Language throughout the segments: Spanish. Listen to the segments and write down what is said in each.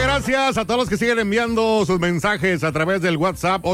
gracias a todos los que siguen enviando sus mensajes a través del WhatsApp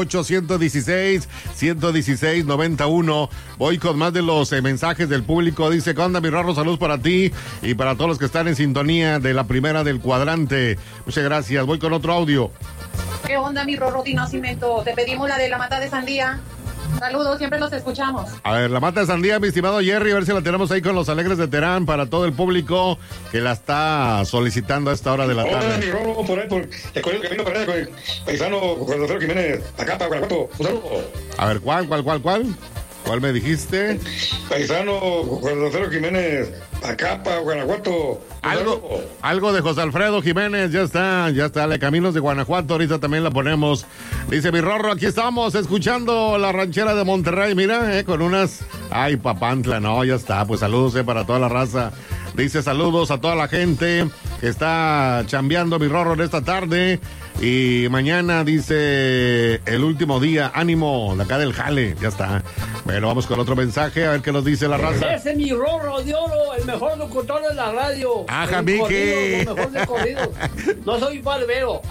816-116-91. Voy con más de los mensajes del público. Dice, ¿qué onda, mi Rorro? Salud para ti y para todos los que están en sintonía de la primera del cuadrante. Muchas gracias. Voy con otro audio. ¿Qué onda, mi Rorro Nacimiento? Te pedimos la de la mata de sandía. Saludos, siempre los escuchamos. A ver, la mata de sandía, mi estimado Jerry, a ver si la tenemos ahí con los alegres de Terán para todo el público que la está solicitando a esta hora de la tarde. Hola, mi Rorro, por ahí, por el corrido camino para allá con el paisano Juan Alfredo Jiménez, acá para Guanajuato. Un saludo. A ver, ¿cuál? ¿Cuál me dijiste? Paisano Juan Alfredo Jiménez, acá para Guanajuato. Algo de José Alfredo Jiménez, ya está, Le Caminos de Guanajuato, ahorita también la ponemos. Dice mi Rorro, aquí estamos escuchando la ranchera de Monterrey, mira, con unas, ay, Papantla, no, ya está, pues saludos para toda la raza. Dice saludos a toda la gente que está chambeando mi Rorro en esta tarde. Y mañana dice el último día, ánimo, de acá del jale, ya está. Bueno, vamos con otro mensaje, a ver qué nos dice la raza. Ese es mi Rorro de oro, el mejor locutor de la radio. Ajá, Miki. Lo mejor de corridos. No soy barbero.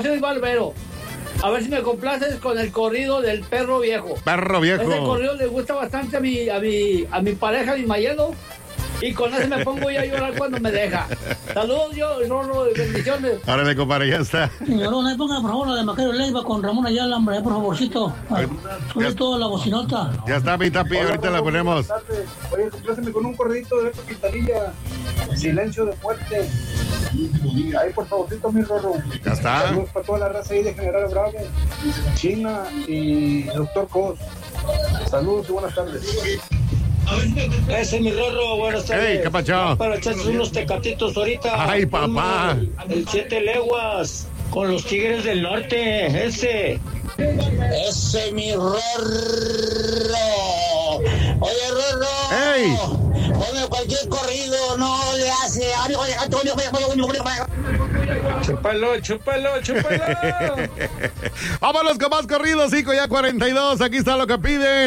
A ver si me complaces con el corrido del perro viejo. Perro viejo. Ese corrido le gusta bastante a mi pareja, a mi Mayelo. Y con eso me pongo ya a llorar cuando me deja. Saludos, Rorro, bendiciones. Árale, compadre, ya está. Señorona, ponga por favor la de Macario Leiva con Ramón Ayala, hombre, por favorcito. Sube toda la bocinota. Ya está, mi Tapi, ahorita la ponemos. Oye, compláceme con un corridito de Beto Quintanilla. Silencio de muerte. Ahí, por favorcito, mi Rorro. Ya está. Saludos para toda la raza ahí de General Bravo, China y Doctor Cos. Saludos y buenas tardes. Ese es mi Rorro, buenas tardes. Hey, ¿qué pacho? Para echarse unos tecatitos ahorita. Ay, papá. El 7 leguas con los Tigres del Norte, ese. Ese mi Rorro. Oye, Rorro. ¡Ey! Ponme cualquier corrido, no le hace. Chúpalo. Vámonos con más corridos, 5 ya 42. Aquí está lo que piden.